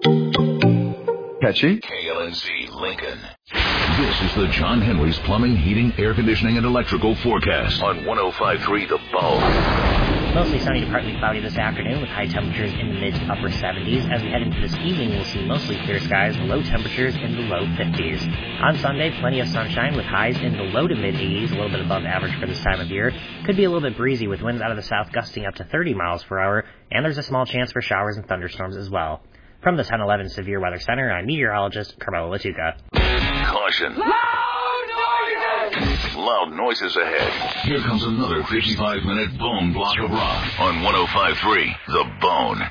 Catchy. KLNC Lincoln. This is the John Henry's Plumbing, Heating, Air Conditioning, and Electrical forecast on 105.3 The Bone. Mostly sunny to partly cloudy this afternoon with high temperatures in the mid to upper 70s. As we head into this evening, we'll see mostly clear skies, low temperatures in the low 50s. On Sunday, plenty of sunshine with highs in the low to mid 80s, a little bit above average for this time of year. Could be a little bit breezy with winds out of the south gusting up to 30 miles per hour, and there's a small chance for showers and thunderstorms as well. From the 1011 Severe Weather Center, I'm meteorologist Carmelo Latuca. Caution. Loud noises ahead. Here comes another 55-minute bone block of rock on 105.3 The Bone.